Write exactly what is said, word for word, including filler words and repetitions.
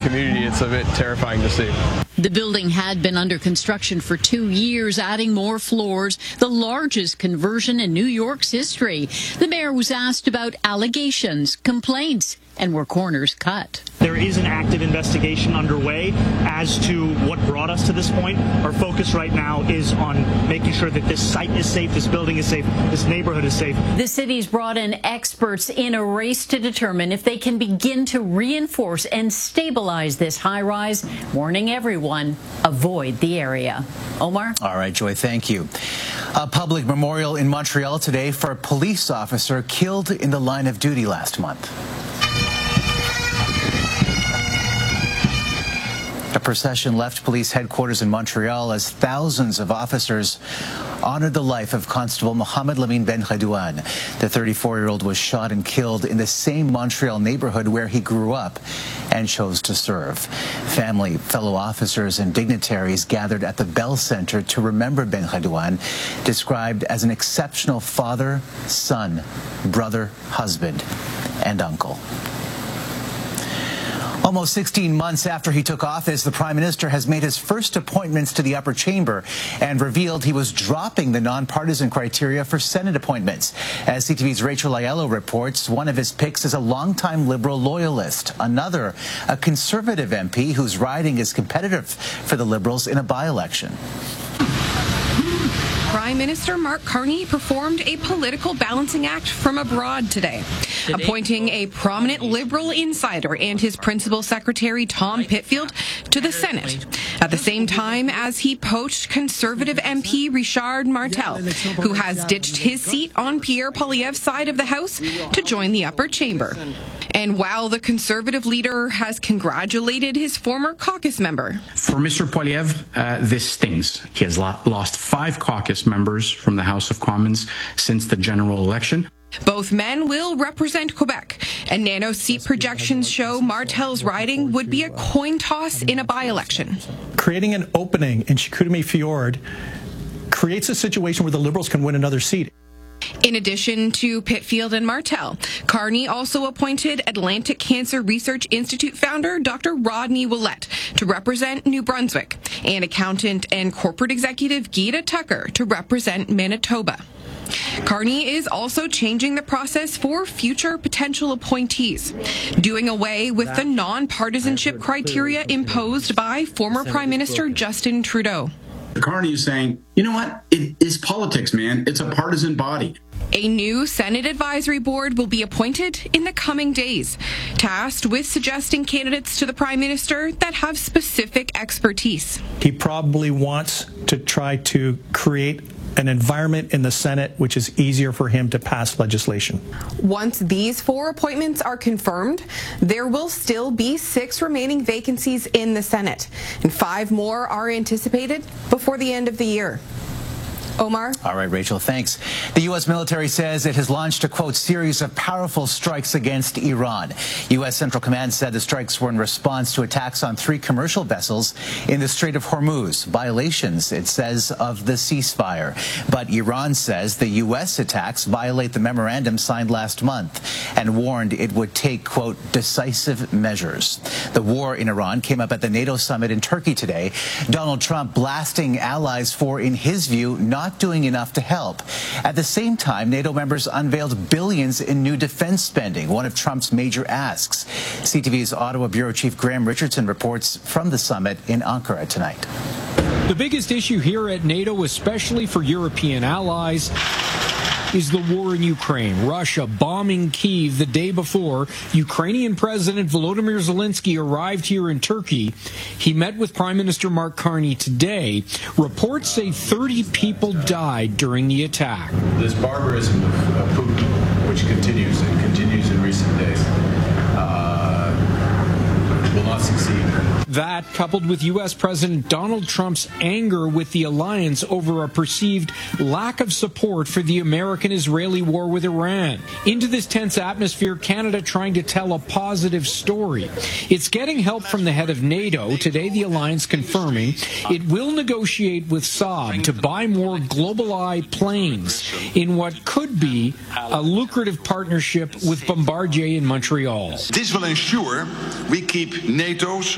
community, it's a bit terrifying to see. The building had been under construction for two years, adding more floors, the largest conversion in New York's history. The mayor was asked about allegations, complaints, and were corners cut. There is an active investigation underway as to what brought us to this point. Our focus right now is on making sure that this site is safe, this building is safe, this neighborhood is safe. The city's brought in experts in a race to determine if they can begin to reinforce and stabilize this high-rise, warning everyone, avoid the area. Omar? All right, Joy, thank you. A public memorial in Montreal today for a police officer killed in the line of duty last month. A procession left police headquarters in Montreal as thousands of officers honored the life of Constable Mohamed Lamine Benkhadouane. The thirty-four-year-old was shot and killed in the same Montreal neighborhood where he grew up and chose to serve. Family, fellow officers, and dignitaries gathered at the Bell Center to remember Benkhadouane, described as an exceptional father, son, brother, husband, and uncle. Almost sixteen months after he took office, the Prime Minister has made his first appointments to the upper chamber and revealed he was dropping the nonpartisan criteria for Senate appointments. As C T V's Rachel Aiello reports, one of his picks is a longtime Liberal loyalist, another a Conservative M P whose riding is competitive for the Liberals in a by-election. Prime Minister Mark Carney performed a political balancing act from abroad today, appointing a prominent Liberal insider and his principal secretary, Tom Pitfield, to the Senate, at the same time as he poached Conservative M P Richard Martel, who has ditched his seat on Pierre Poilievre's side of the House to join the upper chamber. And while the Conservative leader has congratulated his former caucus member. For Mister Poilievre, uh, this stings. He has lo- lost five caucus members from the House of Commons since the general election. Both men will represent Quebec, and Nano seat projections show Martel's riding would be a coin toss in a by-election. Creating an opening in Chicoutimi Fjord creates a situation where the Liberals can win another seat. In addition to Pitfield and Martel, Carney also appointed Atlantic Cancer Research Institute founder Doctor Rodney Willett to represent New Brunswick, and accountant and corporate executive Gita Tucker to represent Manitoba. Carney is also changing the process for future potential appointees, doing away with the non-partisanship criteria imposed by former Prime Minister Justin Trudeau. Carney is saying, you know what? It is politics, man. It's a partisan body. A new Senate advisory board will be appointed in the coming days, tasked with suggesting candidates to the Prime Minister that have specific expertise. He probably wants to try to create an environment in the Senate which is easier for him to pass legislation. Once these four appointments are confirmed, there will still be six remaining vacancies in the Senate, and five more are anticipated before the end of the year. Omar? All right, Rachel, thanks. The U S military says it has launched a, quote, series of powerful strikes against Iran. U S Central Command said the strikes were in response to attacks on three commercial vessels in the Strait of Hormuz, violations, it says, of the ceasefire. But Iran says the U S attacks violate the memorandum signed last month and warned it would take, quote, decisive measures. The war in Iran came up at the NATO summit in Turkey today. Donald Trump blasting allies for, in his view, not doing enough to help. At the same time, NATO members unveiled billions in new defense spending, one of Trump's major asks. C T V's Ottawa Bureau Chief Graham Richardson reports from the summit in Ankara tonight. The biggest issue here at NATO, especially for European allies, is the war in Ukraine. Russia bombing Kyiv the day before Ukrainian President Volodymyr Zelensky arrived here in Turkey. He met with Prime Minister Mark Carney today. Reports say thirty people died during the attack. This barbarism of, of Putin, which continues and continues in recent days, uh, will not succeed. That, coupled with U S President Donald Trump's anger with the alliance over a perceived lack of support for the American-Israeli war with Iran. Into this tense atmosphere, Canada trying to tell a positive story. It's getting help from the head of NATO. Today, the alliance confirming it will negotiate with Saab to buy more Global-eye planes in what could be a lucrative partnership with Bombardier in Montreal. This will ensure we keep NATO's